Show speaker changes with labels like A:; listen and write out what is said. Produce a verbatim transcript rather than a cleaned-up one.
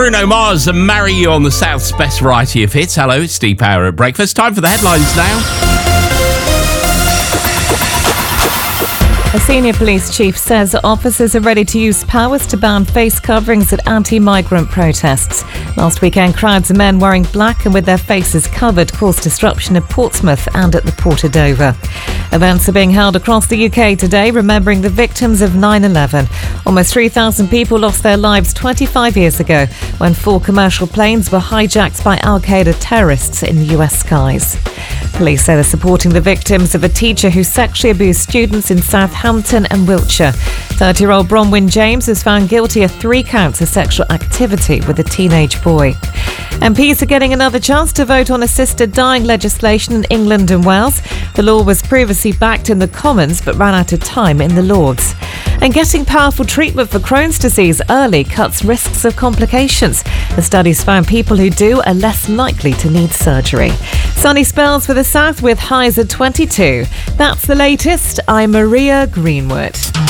A: Bruno Mars and Marry You on the South's best variety of hits. Hello, it's Steve Power at breakfast. Time for the headlines now.
B: A senior police chief says officers are ready to use powers to ban face coverings at anti-migrant protests. Last weekend, crowds of men wearing black and with their faces covered caused disruption at Portsmouth and at the Port of Dover. Events are being held across the U K today, remembering the victims of nine eleven. Almost three thousand people lost their lives twenty-five years ago when four commercial planes were hijacked by Al-Qaeda terrorists in U S skies. Police say they're supporting the victims of a teacher who sexually abused students in Southampton and Wiltshire. thirty-year-old Bronwyn James was found guilty of three counts of sexual activity with a teenage boy. M Ps are getting another chance to vote on assisted dying legislation in England and Wales. The law was previously backed in the Commons but ran out of time in the Lords. And getting powerful treatment for Crohn's disease early cuts risks of complications. The studies found people who do are less likely to need surgery. Sunny spells for the south with highs at twenty-two. That's the latest. I'm Maria Greenwood.